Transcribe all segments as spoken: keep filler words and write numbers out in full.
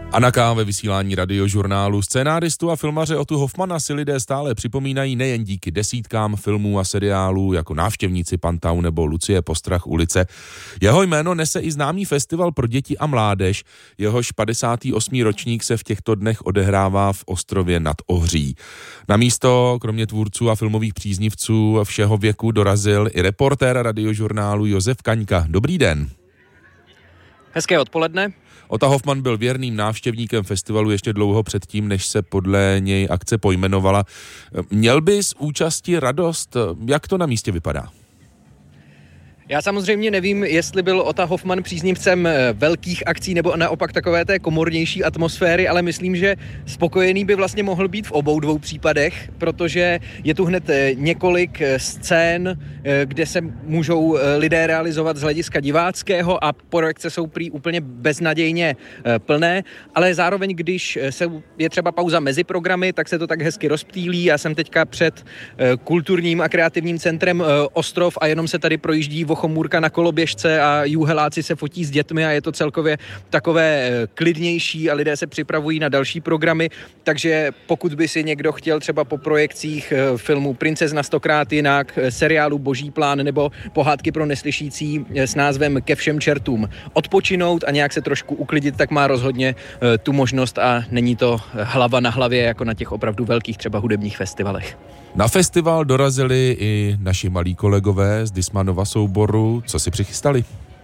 Anna K. ve vysílání Radiožurnálu. Scénáristu a filmaře Ottu Hoffmana si lidé stále připomínají nejen díky desítkám filmů a seriálů jako Návštěvníci Pantau nebo Lucie Postrach ulice. Jeho jméno nese i známý festival pro děti a mládež. Jehož padesátý osmý ročník se v těchto dnech odehrává v Ostrově nad Ohří. Na místo, kromě tvůrců a filmových příznivců všeho věku, dorazil i reportér Radiožurnálu Josef Kaňka. Dobrý den. Hezké odpoledne. Otta Hoffman byl věrným návštěvníkem festivalu ještě dlouho předtím, než se podle něj akce pojmenovala. Měl by z účasti radost? Jak to na místě vypadá? Já samozřejmě nevím, jestli byl Otta Hoffman příznivcem velkých akcí nebo naopak takové té komornější atmosféry, ale myslím, že spokojený by vlastně mohl být v obou dvou případech, protože je tu hned několik scén, kde se můžou lidé realizovat z hlediska diváckého a projekce jsou prý úplně beznadějně plné, ale zároveň, když se je třeba pauza mezi programy, tak se to tak hezky rozptýlí. Já jsem teďka před kulturním a kreativním centrem Ostrov a jenom se tady projíždí Chomůrka na koloběžce a juheláci se fotí s dětmi a je to celkově takové klidnější a lidé se připravují na další programy, takže pokud by si někdo chtěl třeba po projekcích filmu Princezna stokrát jinak, seriálu Boží plán nebo Pohádky pro neslyšící s názvem Ke všem čertům odpočinout a nějak se trošku uklidit, tak má rozhodně tu možnost a není to hlava na hlavě jako na těch opravdu velkých třeba hudebních festivalech. Na festival dorazili i naši malí kolegové z Dismanova souboru. Co si přichystali?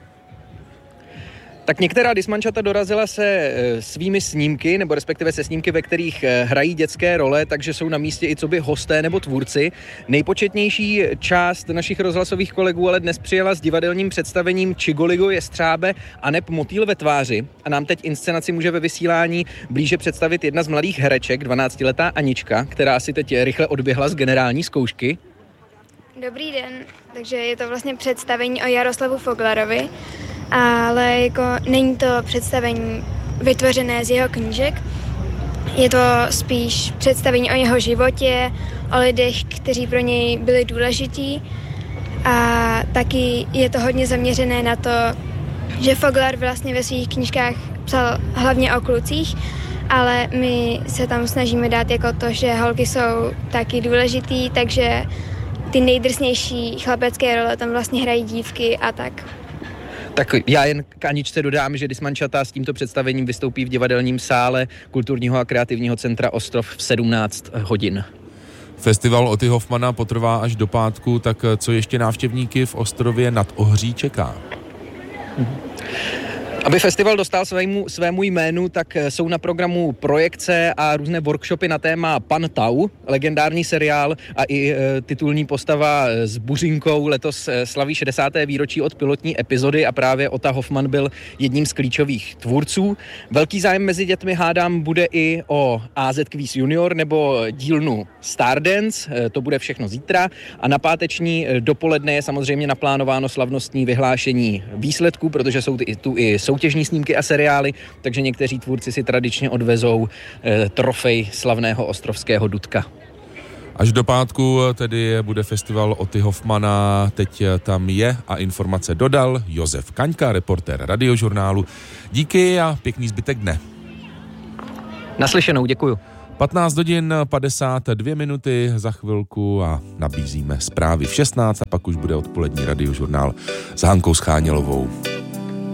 Tak některá dismančata dorazila se svými snímky, nebo respektive se snímky, ve kterých hrají dětské role, takže jsou na místě i coby hosté nebo tvůrci. Nejpočetnější část našich rozhlasových kolegů ale dnes přijela s divadelním představením Čigoligo jestřábe a neb Motýl ve tváři. A nám teď inscenaci může ve vysílání blíže představit jedna z mladých hereček, dvanáctiletá Anička, která si teď rychle odběhla z generální zkoušky. Dobrý den, takže je to vlastně představení o Jaroslavu Foglarovi, ale jako není to představení vytvořené z jeho knížek. Je to spíš představení o jeho životě, o lidech, kteří pro něj byli důležití a taky je to hodně zaměřené na to, že Foglar vlastně ve svých knížkách psal hlavně o klucích, ale my se tam snažíme dát jako to, že holky jsou taky důležitý, takže ty nejdrsnější chlapecké role tam vlastně hrají dívky a tak. Tak já jen k Aničce dodám, že dismančata s tímto představením vystoupí v divadelním sále Kulturního a kreativního centra Ostrov v sedmnáct hodin. Festival Otty Hoffmana potrvá až do pátku, tak co ještě návštěvníky v Ostrově nad Ohří čeká? Mhm. Aby festival dostal svému, svému jménu, tak jsou na programu projekce a různé workshopy na téma Pantau, legendární seriál a i e, titulní postava s Buřinkou letos slaví šedesáté výročí od pilotní epizody a právě Otta Hoffman byl jedním z klíčových tvůrců. Velký zájem mezi dětmi, hádám, bude i o á zet Quiz Junior nebo dílnu Stardance, e, to bude všechno zítra a na páteční dopoledne je samozřejmě naplánováno slavnostní vyhlášení výsledků, protože jsou ty, tu i soutěžní snímky a seriály, takže někteří tvůrci si tradičně odvezou e, trofej slavného ostrovského Dudka. Až do pátku tedy bude festival Otty Hoffmana, teď tam je a informace dodal Josef Kaňka, reportér Radiožurnálu. Díky a pěkný zbytek dne. Naslyšenou, děkuju. patnáct hodin padesát dvě minuty za chvilku a nabízíme zprávy v šestnáct a pak už bude odpolední Radiožurnál s Hankou Schánělovou.